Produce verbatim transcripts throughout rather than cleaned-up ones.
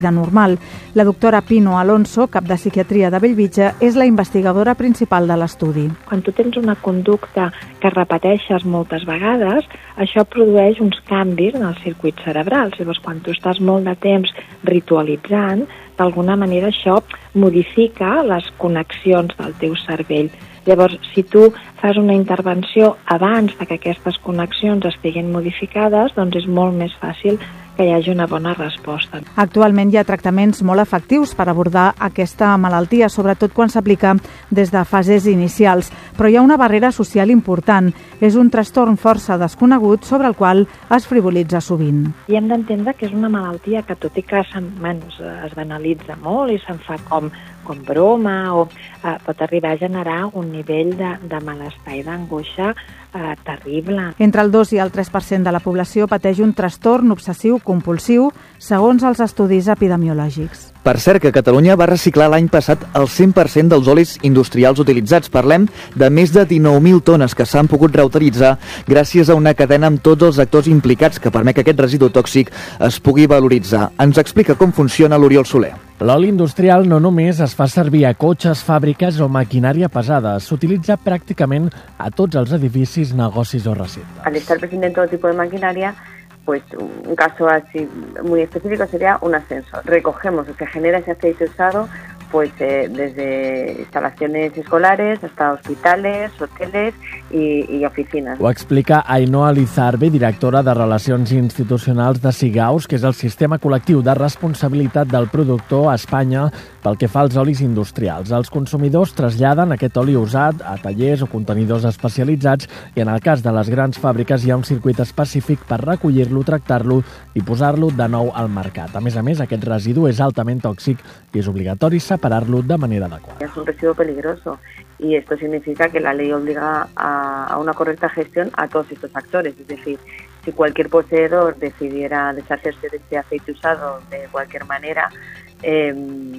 de normal. La doctora Pino Alonso, cap de psiquiatria de Bellvitge, és la investigadora principal de l'estudi. Quan tu tens una conducta que repeteixes moltes vegades, això produeix uns canvis en els circuits cerebrals. Llavors, quan tu estàs molt de temps ritualitzant, d'alguna manera això modifica les connexions del teu cervell. Llavors, si tu fas una intervenció abans de que aquestes connexions estiguin modificades, doncs és molt més fàcil que hi hagi una bona resposta. Actualment hi ha tractaments molt efectius per abordar aquesta malaltia, sobretot quan s'aplica des de fases inicials, però hi ha una barrera social important. És un trastorn força desconegut sobre el qual es frivolitza sovint. I hem d'entendre que és una malaltia que, tot i que es, es banalitza molt i se'n fa com, com broma, o eh, pot arribar a generar un nivell de, de malestar i d'angoixa eh, terrible. Entre el dos i el tres per cent de la població pateix un trastorn obsessiu compulsiu, segons els estudis epidemiològics. Per cert, que Catalunya va reciclar l'any passat el cent per cent dels olis industrials utilitzats. Parlem de més de dinou mil tones que s'han pogut reutilitzar gràcies a una cadena amb tots els actors implicats que permet que aquest residu tòxic es pugui valoritzar. Ens explica com funciona l'Oriol Soler. L'oli industrial no només es fa servir a cotxes, fàbriques o maquinària pesada, s'utilitza pràcticament a tots els edificis, negocis o recintes. Al estar presente en todo tipo de maquinaria, pues un caso así muy específico sería un ascensor. Recogemos lo que genera ese aceite usado, pues eh, desde instalaciones escolares hasta hospitales, hoteles i, i oficines. Ho explica Ainhoa Lizarbe, directora de Relacions Institucionals de Sigaus, que és el sistema col·lectiu de responsabilitat del productor a Espanya pel que fa als olis industrials. Els consumidors traslladen aquest oli usat a tallers o contenidors especialitzats i en el cas de les grans fàbriques hi ha un circuit específic per recollir-lo, tractar-lo i posar-lo de nou al mercat. A més a més, aquest residu és altament tòxic i és obligatori separarlo de manera adecuada. Es un residuo peligroso y esto significa que la ley obliga a, a una correcta gestión a todos estos actores. Es decir, si cualquier poseedor decidiera deshacerse de este aceite usado de cualquier manera, eh,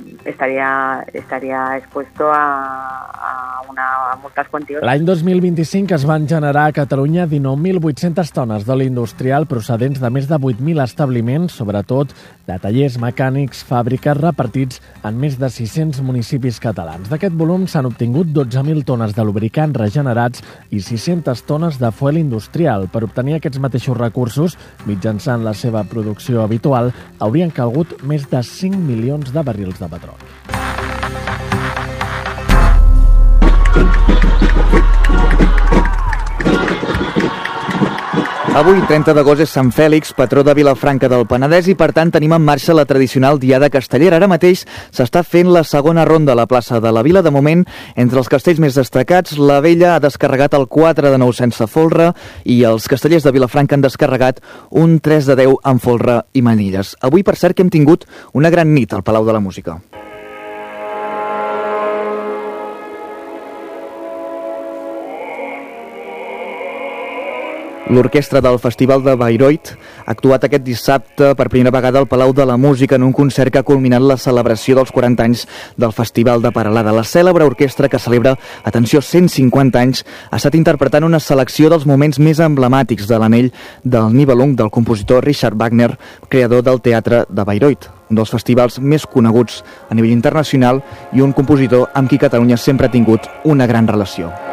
estaria, estaria expuesto a, a, una, a multes quantioses. L'any dos mil vint-i-cinc es van generar a Catalunya dinou mil vuit-centes tones d'oli industrial procedents de més de vuit mil establiments, sobretot de tallers mecànics, fàbriques repartits en més de sis-cents municipis catalans. D'aquest volum s'han obtingut dotze mil tones de lubricants regenerats i sis-centes tones de fuel industrial. Per obtenir aquests mateixos recursos, mitjançant la seva producció habitual, haurien calgut més de cinc milions de barrils de petroli. Avui, trenta d'agost, és Sant Fèlix, patró de Vilafranca del Penedès, i per tant tenim en marxa la tradicional Diada Castellera. Ara mateix s'està fent la segona ronda a la plaça de la Vila. De moment, entre els castells més destacats, la Vella ha descarregat el quatre de nou sense folre i els castellers de Vilafranca han descarregat un tres de deu amb folre i manilles. Avui, per cert, que hem tingut una gran nit al Palau de la Música. L'orquestra del Festival de Bayreuth ha actuat aquest dissabte per primera vegada al Palau de la Música en un concert que ha culminat la celebració dels quaranta anys del Festival de Peralada. La cèlebre orquestra, que celebra, atenció, cent cinquanta anys, ha estat interpretant una selecció dels moments més emblemàtics de l'anell del Nibelung del compositor Richard Wagner, creador del teatre de Bayreuth, un dels festivals més coneguts a nivell internacional i un compositor amb qui Catalunya sempre ha tingut una gran relació.